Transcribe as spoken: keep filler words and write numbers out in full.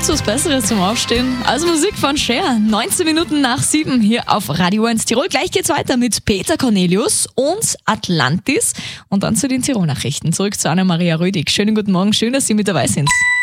Gibt's was Besseres zum Aufstehen? Also Musik von Cher, neunzehn Minuten nach sieben hier auf Radio eins Tirol. Gleich geht's weiter mit Peter Cornelius und Atlantis und dann zu den Tirol-Nachrichten. Zurück zu Anna-Maria Rödig. Schönen guten Morgen, schön, dass Sie mit dabei sind.